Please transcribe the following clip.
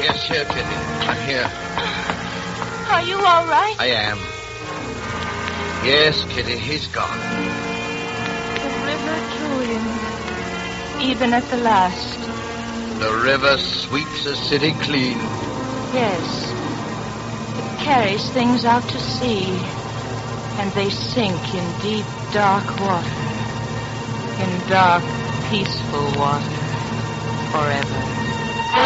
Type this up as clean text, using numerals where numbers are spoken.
Yes, here, Kitty. I'm here. Are you all right? I am. Yes, Kitty, he's gone. The river drew him, even at the last. The river sweeps a city clean. Yes. It carries things out to sea, and they sink in deep, dark water. In dark, peaceful water, forever.